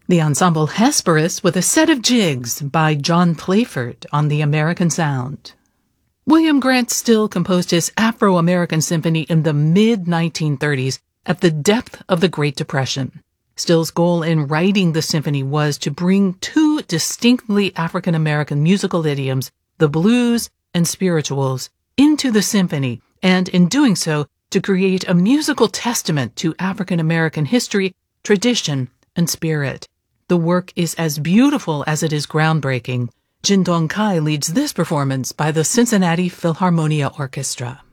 The ensemble Hesperus with a set of jigs by John Playford on the American Sound. William Grant Still composed his Afro-American Symphony in the mid-1930s at the depth of the Great Depression. Still's goal in writing the symphony was to bring two distinctly African-American musical idioms, the blues and spirituals, into the symphony, and in doing so, to create a musical testament to African-American history, tradition, and spirit. The work is as beautiful as it is groundbreaking. Jin Dong Kai leads this performance by the Cincinnati Philharmonia Orchestra.